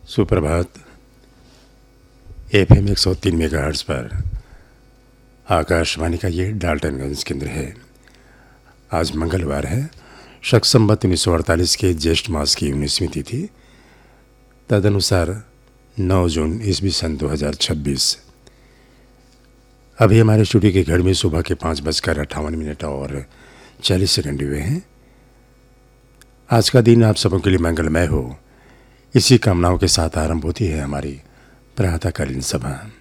सुप्रभात। FM 103 megahertz पर आकाशवाणी का ये डाल्टनगंज केंद्र है। आज मंगलवार है, शक संवत 1948 के ज्येष्ठ मास की 19वीं तिथि, तदनुसार 9 जून ईस्वी सन 2026। अभी हमारे स्टूडियो के घर में सुबह के 5:58 और 40 सेकंड हुए हैं। आज का दिन आप सबों के लिए मंगलमय हो, इसी कामनाओं के साथ आरंभ होती है हमारी प्रातःकालीन सभा।